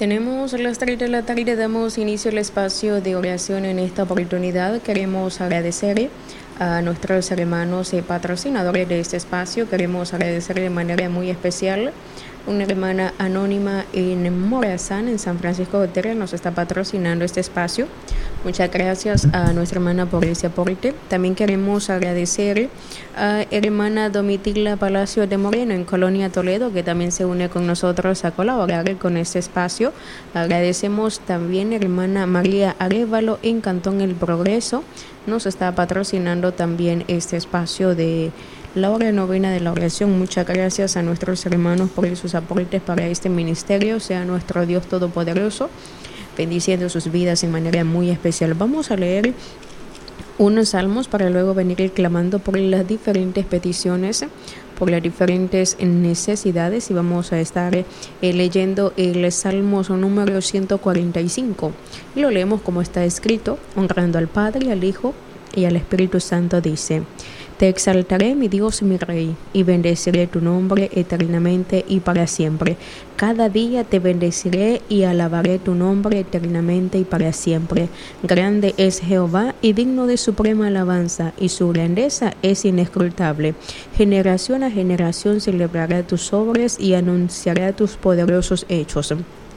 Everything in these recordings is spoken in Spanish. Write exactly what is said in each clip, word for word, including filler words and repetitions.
Tenemos las tres de la tarde, damos inicio al espacio de oración en esta oportunidad. Queremos agradecer a nuestros hermanos y patrocinadores de este espacio. Queremos agradecer de manera muy especial una hermana anónima en Morazán, en San Francisco de Terra, nos está patrocinando este espacio. Muchas gracias a nuestra hermana por ese aporte. También queremos agradecer a hermana Domitila Palacio de Moreno en Colonia Toledo, que también se une con nosotros a colaborar con este espacio. Agradecemos también a hermana María Arévalo en Cantón El Progreso. Nos está patrocinando también este espacio de la hora novena de la oración. Muchas gracias a nuestros hermanos por sus aportes para este ministerio. Sea nuestro Dios Todopoderoso bendiciendo sus vidas en manera muy especial. Vamos a leer unos salmos para luego venir clamando por las diferentes peticiones, por las diferentes necesidades, y vamos a estar eh, leyendo el Salmo número ciento cuarenta y cinco. Y lo leemos como está escrito, honrando al Padre, al Hijo y al Espíritu Santo. Dice: Te exaltaré, mi Dios y mi Rey, y bendeciré tu nombre eternamente y para siempre. Cada día te bendeciré y alabaré tu nombre eternamente y para siempre. Grande es Jehová y digno de suprema alabanza, y su grandeza es inescrutable. Generación a generación celebrará tus obras y anunciará tus poderosos hechos.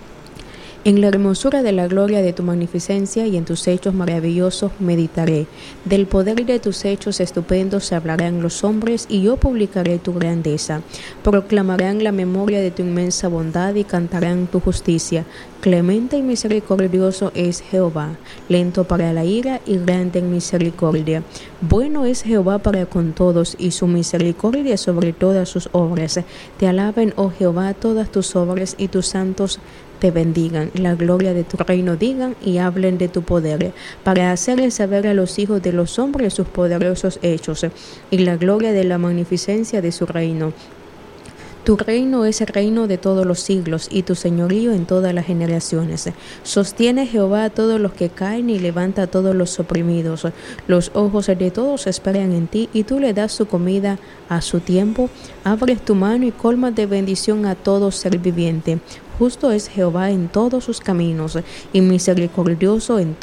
En la hermosura de la gloria de tu magnificencia y en tus hechos maravillosos meditaré. Del poder de tus hechos estupendos hablarán los hombres, y yo publicaré tu grandeza. Proclamarán la memoria de tu inmensa bondad y cantarán tu justicia. Clemente y misericordioso es Jehová, lento para la ira y grande en misericordia. Bueno es Jehová para con todos, y su misericordia sobre todas sus obras. Te alaben, oh Jehová, todas tus obras, y tus santos te bendigan. La gloria de tu reino digan y hablen de tu poder, para hacerles saber a los hijos de los hombres sus poderosos hechos y la gloria de la magnificencia de su reino. Tu reino es el reino de todos los siglos, y tu señorío en todas las generaciones. Sostiene Jehová a todos los que caen y levanta a todos los oprimidos. Los ojos de todos esperan en ti, y tú le das su comida a su tiempo. Abres tu mano y colmas de bendición a todo ser viviente. Justo es Jehová en todos sus caminos, y misericordioso en